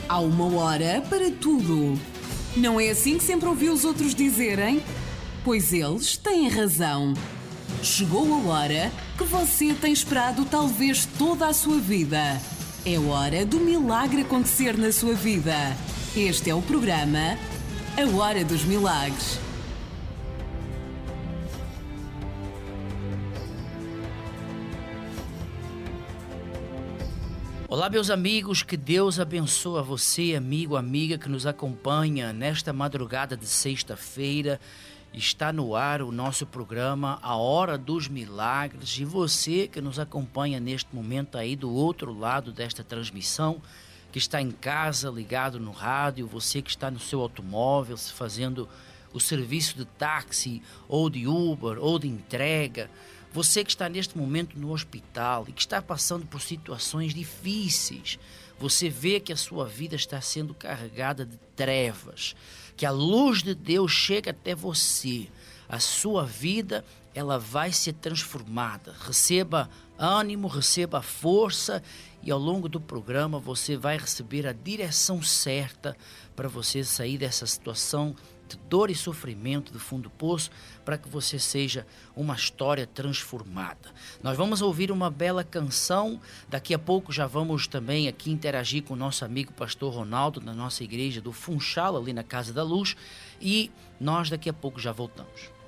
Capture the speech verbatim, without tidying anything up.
Há uma hora para tudo. Não é assim que sempre ouvi os outros dizerem? Pois eles têm razão. Chegou a hora que você tem esperado talvez toda a sua vida. É hora do milagre acontecer na sua vida. Este é o programa A Hora dos Milagres. Olá, meus amigos, que Deus abençoe a você, amigo, amiga, que nos acompanha nesta madrugada de sexta-feira. Está no ar o nosso programa A Hora dos Milagres, e você que nos acompanha neste momento aí do outro lado desta transmissão, que está em casa, ligado no rádio, você que está no seu automóvel, fazendo o serviço de táxi, ou de Uber, ou de entrega, você que está neste momento no hospital e que está passando por situações difíceis, você vê que a sua vida está sendo carregada de trevas, que a luz de Deus chega até você, a sua vida ela vai ser transformada. Receba ânimo, receba força, e ao longo do programa você vai receber a direção certa para você sair dessa situação de dor e sofrimento do fundo do poço, para que você seja uma história transformada. Nós vamos ouvir uma bela canção, daqui a pouco já vamos também aqui interagir com o nosso amigo pastor Ronaldo, na nossa igreja do Funchal, ali na Casa da Luz, e nós daqui a pouco já voltamos.